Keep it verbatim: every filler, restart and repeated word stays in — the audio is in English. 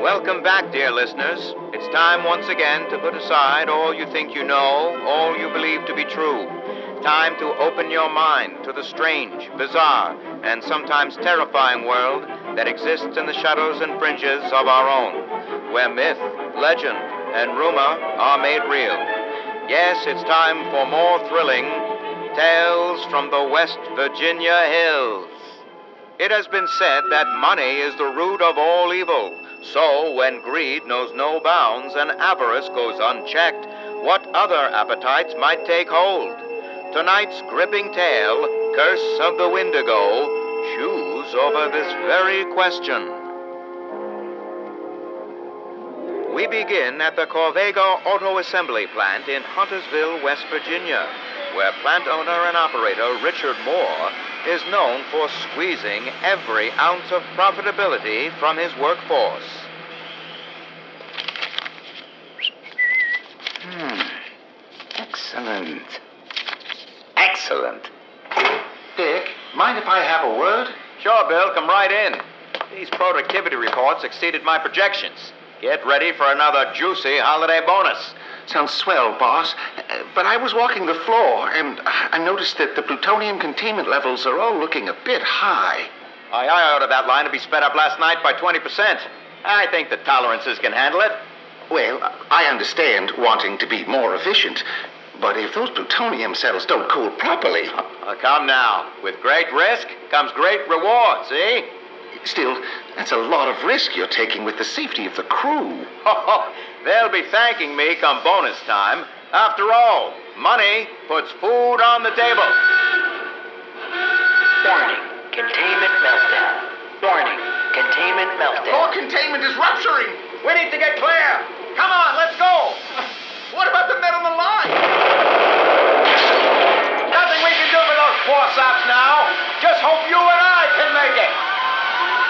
Welcome back, dear listeners. It's time once again to put aside all you think you know, all you believe to be true. Time to open your mind to the strange, bizarre, and sometimes terrifying world that exists in the shadows and fringes of our own, where myth, legend, and rumor are made real. Yes, it's time for more thrilling tales from the West Virginia hills. It has been said that money is the root of all evil. So, when greed knows no bounds and avarice goes unchecked, what other appetites might take hold? Tonight's gripping tale, Curse of the Wendigo, chews over this very question. We begin at the Corvega Auto Assembly Plant in Huntersville, West Virginia, where plant owner and operator Richard Moore is known for squeezing every ounce of profitability from his workforce. Hmm. Excellent. Excellent. Dick, mind if I have a word? Sure, Bill, come right in. These productivity reports exceeded my projections. Get ready for another juicy holiday bonus. Sounds swell, boss. Uh, But I was walking the floor, and I noticed that the plutonium containment levels are all looking a bit high. Aye, I ordered that line to be sped up last night by twenty percent. I think the tolerances can handle it. Well, I understand wanting to be more efficient, but if those plutonium cells don't cool properly... Uh, come now. With great risk comes great reward, see? Still, that's a lot of risk you're taking with the safety of the crew. Oh, they'll be thanking me come bonus time. After all, money puts food on the table. Warning, containment meltdown. Warning, containment meltdown. Core containment is rupturing! We need to get clear. Come on, let's go. What about the men on the line? Nothing we can do for those poor sops now. Just hope you